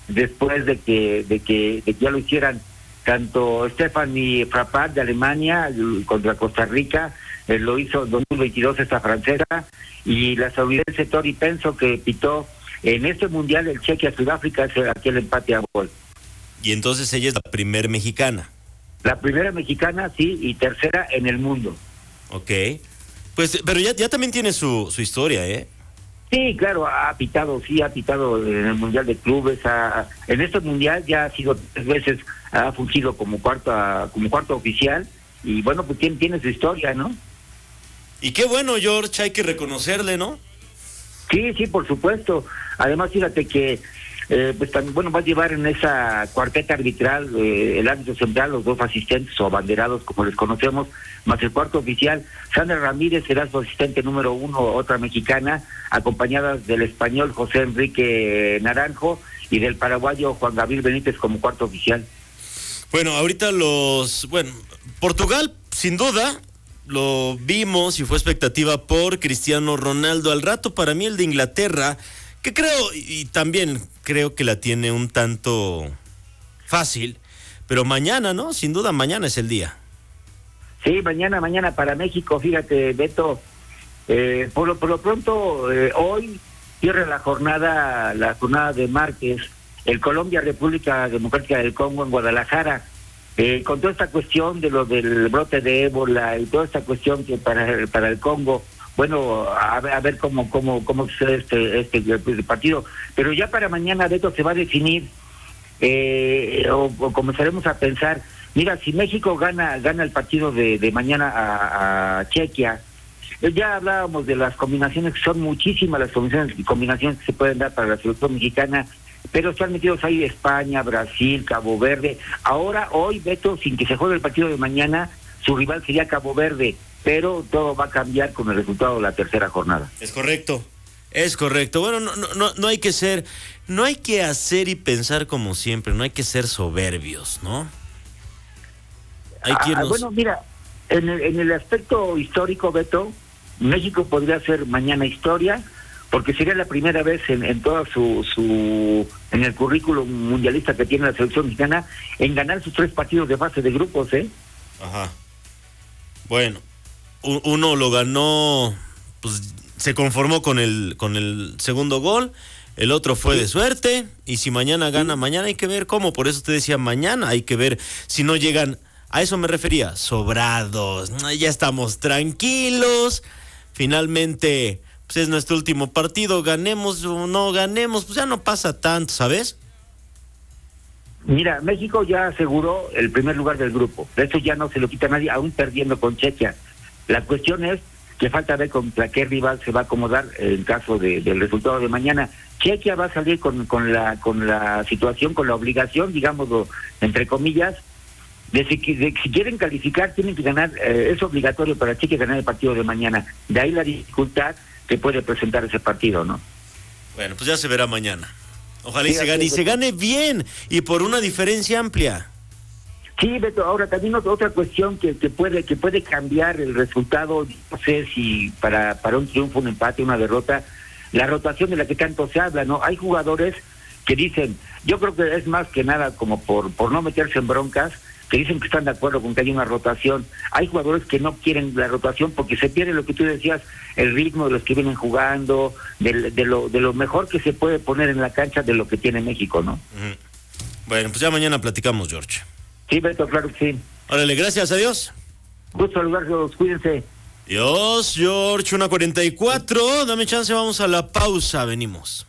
después de que ya lo hicieran tanto Stephanie Frappart de Alemania contra Costa Rica, lo hizo en 2022 esta francesa, y la estadounidense Tori Penso, que pitó en este mundial el Chequia-Sudáfrica, es aquel empate a gol. Y entonces ella es la primera mexicana. La primera mexicana, sí, y tercera en el mundo. Ok. Pues, pero ya también tiene su historia, ¿eh? Sí, claro, ha pitado en el Mundial de Clubes, en este Mundial ya ha sido 3 veces, ha fungido como cuarto oficial, y bueno, pues tiene su historia, ¿no? Y qué bueno, George, hay que reconocerle, ¿no? Sí, por supuesto. Además, fíjate que pues también, bueno, va a llevar en esa cuarteta arbitral el árbitro central, los 2 asistentes o abanderados, como les conocemos, más el cuarto oficial. Sandra Ramírez será su asistente número 1, otra mexicana, acompañada del español José Enrique Naranjo y del paraguayo Juan Gabriel Benítez como cuarto oficial. Bueno, ahorita Portugal, sin duda, lo vimos y fue expectativa por Cristiano Ronaldo. Al rato, para mí, el de Inglaterra, que creo, y también creo que la tiene un tanto fácil, pero mañana, ¿no? Sin duda, mañana es el día. Sí, mañana para México, fíjate, Beto, por lo pronto, hoy cierra la jornada de martes, el Colombia-República Democrática del Congo en Guadalajara, con toda esta cuestión de lo del brote de ébola y toda esta cuestión que para el Congo, bueno, a ver cómo sucede este partido. Pero ya para mañana, Beto, se va a definir, o comenzaremos a pensar, mira, si México gana el partido de mañana a Chequia, ya hablábamos de las combinaciones, que son muchísimas las combinaciones que se pueden dar para la selección mexicana, pero están metidos ahí España, Brasil, Cabo Verde. Ahora, hoy, Beto, sin que se juegue el partido de mañana, su rival sería Cabo Verde, pero todo va a cambiar con el resultado de la tercera jornada. Es correcto. Bueno, no hay que hacer y pensar como siempre, no hay que ser soberbios, ¿no? Bueno, mira, en el aspecto histórico, Beto, México podría hacer mañana historia, porque sería la primera vez en toda en el currículum mundialista que tiene la selección mexicana, en ganar sus 3 partidos de fase de grupos, ¿eh? Ajá. Bueno, uno lo ganó, pues se conformó con el segundo gol, el otro fue de suerte, y si mañana gana, mañana hay que ver cómo, por eso te decía, mañana hay que ver si no llegan, a eso me refería, sobrados, ya estamos tranquilos, finalmente, pues es nuestro último partido, ganemos o no ganemos, pues ya no pasa tanto, ¿sabes? Mira, México ya aseguró el primer lugar del grupo, de eso ya no se lo quita nadie, aún perdiendo con Chequia. La cuestión es que falta ver contra qué rival se va a acomodar en caso del resultado de mañana. Chequia va a salir con la situación, con la obligación, digámoslo, entre comillas, de si quieren calificar, tienen que ganar, es obligatorio para Chequia ganar el partido de mañana. De ahí la dificultad que puede presentar ese partido, ¿no? Bueno, pues ya se verá mañana. Ojalá y se gane bien y por una diferencia amplia. Sí, Beto, ahora también otra cuestión que puede cambiar el resultado, no sé si para un triunfo, un empate, una derrota, la rotación de la que tanto se habla, ¿no? Hay jugadores que dicen, yo creo que es más que nada como por no meterse en broncas, que dicen que están de acuerdo con que haya una rotación. Hay jugadores que no quieren la rotación porque se pierde lo que tú decías, el ritmo de los que vienen jugando, de lo mejor que se puede poner en la cancha de lo que tiene México, ¿no? Uh-huh. Bueno, pues ya mañana platicamos, George. Sí, Beto, claro que sí. Órale, gracias, adiós. Gusto saludarlos, cuídense. Dios, George, 1:44, dame chance, vamos a la pausa, venimos.